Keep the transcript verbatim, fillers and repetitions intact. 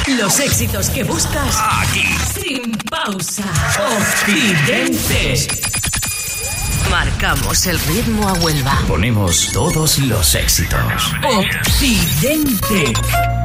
Los éxitos que buscas aquí. Sin pausa. Occidente. Marcamos el ritmo a Huelva. Ponemos todos los éxitos. Occidente.